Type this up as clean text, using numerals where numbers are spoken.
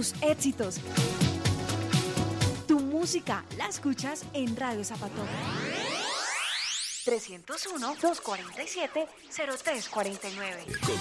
tus éxitos. Tu música la escuchas en Radio Zapatógrafo. 301-247-0349. Con